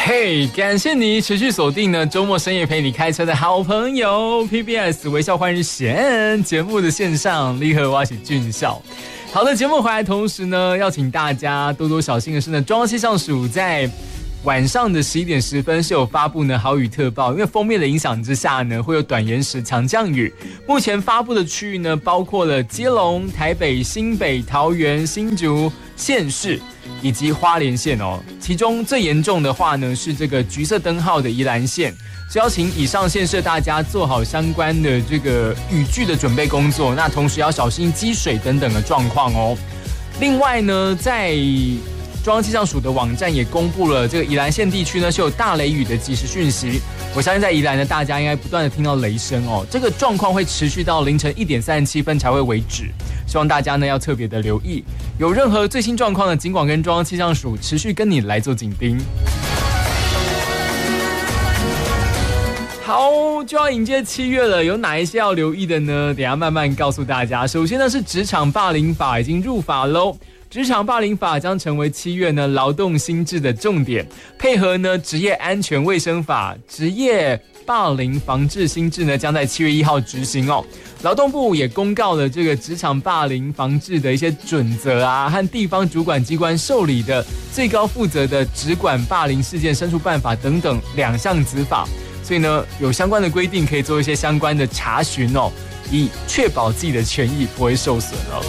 嘿，感谢你持续锁定呢周末深夜陪你开车的好朋友 PBS 微笑换日线节目的线上立刻挖起俊笑。好的，节目回来同时呢，要请大家多多小心的是呢，中央气象署在晚上的11点10分是有发布呢豪雨特报，因为锋面的影响之下呢，会有短延时强降雨。目前发布的区域呢，包括了基隆、台北、新北、桃园、新竹县市以及花莲县哦。其中最严重的话呢，是这个橘色灯号的宜兰县。只要请以上县市大家做好相关的这个雨具的准备工作，那同时要小心积水等等的状况哦。另外呢，在中央气象署的网站也公布了这个宜兰县地区呢是有大雷雨的即时讯息。我相信在宜兰的大家应该不断的听到雷声哦，这个状况会持续到凌晨1点37分才会为止，希望大家呢要特别的留意。有任何最新状况呢，尽管跟中央气象署持续跟你来做紧盯。好，就要迎接7月了，有哪一些要留意的呢？等一下慢慢告诉大家。首先呢是职场霸凌法已经入法喽。职场霸凌法将成为7月呢劳动新制的重点，配合呢职业安全卫生法、职业霸凌防治新制呢将在7月1号执行哦。劳动部也公告了这个职场霸凌防治的一些准则啊，和地方主管机关受理的最高负责的职管霸凌事件申诉办法等等2项子法，所以呢有相关的规定可以做一些相关的查询哦，以确保自己的权益不会受损哦。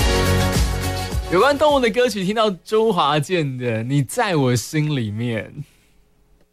有关动物的歌曲，听到周华健的《你在我心里面》。